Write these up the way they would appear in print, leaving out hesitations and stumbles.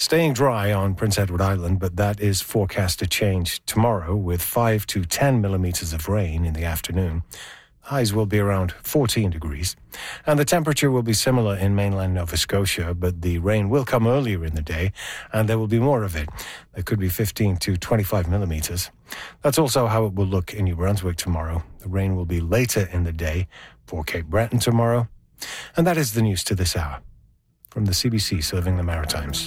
Staying dry on Prince Edward Island, but that is forecast to change tomorrow with 5 to 10 millimeters of rain in the afternoon. Highs will be around 14 degrees. And the temperature will be similar in mainland Nova Scotia, but the rain will come earlier in the day, and there will be more of it. There could be 15 to 25 millimeters. That's also how it will look in New Brunswick tomorrow. The rain will be later in the day for Cape Breton tomorrow. And that is the news to this hour. From the CBC serving the Maritimes.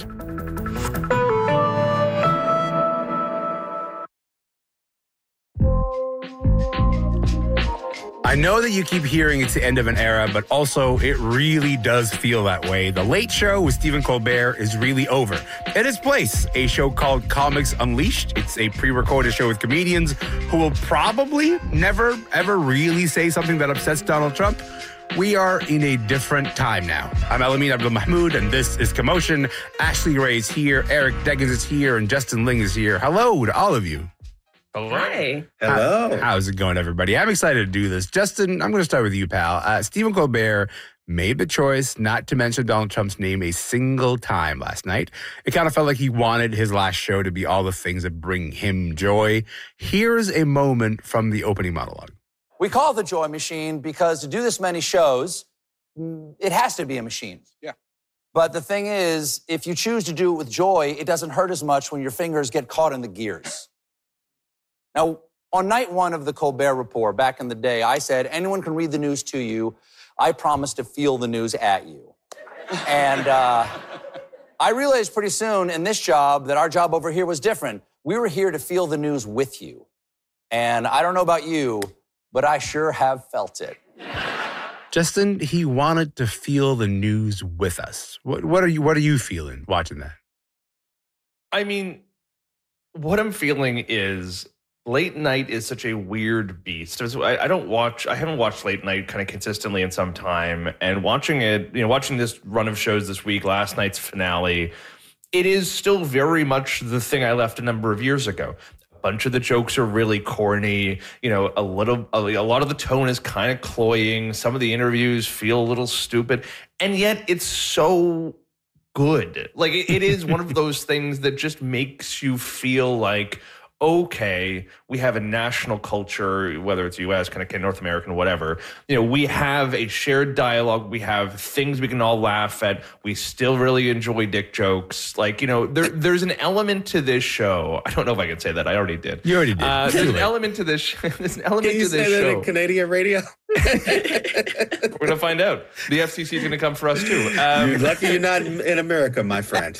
I know that you keep hearing it's the end of an era, but also it really does feel that way. The Late Show with Stephen Colbert is really over. In its place, a show called Comics Unleashed. It's a pre-recorded show with comedians who will probably never, ever really say something that upsets Donald Trump. We are in a different time now. I'm Elamin Abdul-Mahmoud, and this is Commotion. Ashley Ray is here, Eric Deggans is here, and Justin Ling is here. Hello to all of you. Hello. Hi. Hello. How's it going, everybody? I'm excited to do this. Justin, I'm going to start with you, pal. Stephen Colbert made the choice not to mention Donald Trump's name a single time last night. It kind of felt like he wanted his last show to be all the things that bring him joy. Here's a moment from the opening monologue. We call it the Joy Machine because to do this many shows, it has to be a machine. Yeah. But the thing is, if you choose to do it with joy, it doesn't hurt as much when your fingers get caught in the gears. Now, on night one of the Colbert Report, back in the day, I said, anyone can read the news to you. I promise to feel the news at you. And I realized pretty soon in this job that our job over here was different. We were here to feel the news with you. And I don't know about you, but I sure have felt it. Justin, he wanted to feel the news with us. What are you feeling watching that? I mean, what I'm feeling is late night is such a weird beast. I haven't watched late night kind of consistently in some time. And watching it, watching this run of shows this week, last night's finale, it is still very much the thing I left a number of years ago. Bunch of the jokes are really corny. A lot of the tone is kind of cloying. Some of the interviews feel a little stupid, and yet it's so good. Like it is one of those things that just makes you feel like, okay, we have a national culture, whether it's U.S., kind of North American, whatever. We have a shared dialogue. We have things we can all laugh at. We still really enjoy dick jokes. Like, there's an element to this show. I don't know if I can say that. I already did. You already did. There's an element to this. There's an element Can you to this say that show. in Canadian radio? We're gonna find out. The FCC is gonna come for us too. You're lucky you're not in America, my friend.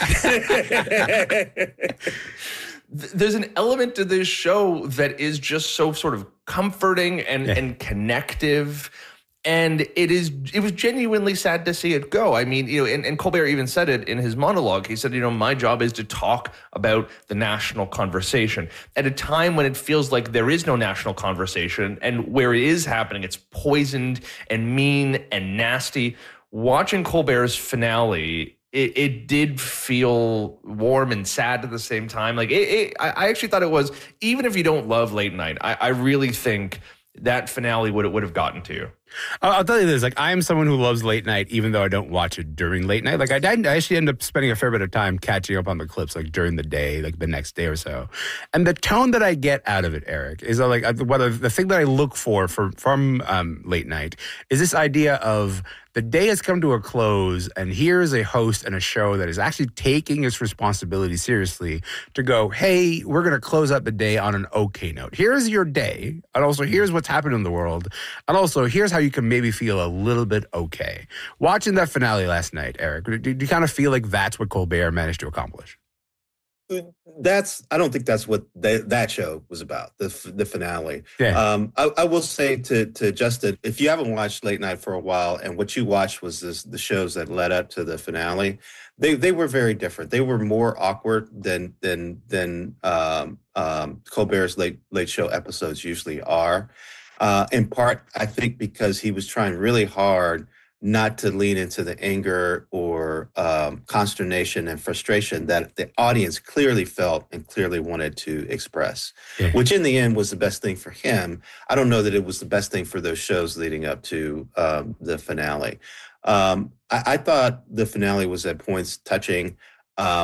There's an element to this show that is just so sort of comforting and connective. And it was genuinely sad to see it go. I mean, and Colbert even said it in his monologue. He said, my job is to talk about the national conversation at a time when it feels like there is no national conversation, and where it is happening, it's poisoned and mean and nasty. Watching Colbert's finale, it did feel warm and sad at the same time. Like I actually thought it was, even if you don't love late night, I really think that finale would have gotten to you. I'll tell you this, like, I'm someone who loves late night, even though I don't watch it during late night. Like, I actually end up spending a fair bit of time catching up on the clips, like, during the day, like, the next day or so. And the tone that I get out of it, Eric, is, like, the thing that I look for from late night is this idea of the day has come to a close, and here's a host and a show that is actually taking its responsibility seriously to go, hey, we're going to close out the day on an okay note. Here's your day, and also here's what's happened in the world, and also here's how you can maybe feel a little bit okay. Watching that finale last night, Eric, do you kind of feel like that's what Colbert managed to accomplish? I don't think that's what that show was about, the finale. Yeah. I will say to Justin, if you haven't watched late night for a while and what you watched was the shows that led up to the finale, they were very different. They were more awkward than Colbert's late show episodes usually are. In part, I think because he was trying really hard not to lean into the anger or consternation and frustration that the audience clearly felt and clearly wanted to express, which in the end was the best thing for him. I don't know that it was the best thing for those shows leading up to the finale. I thought the finale was at points touching.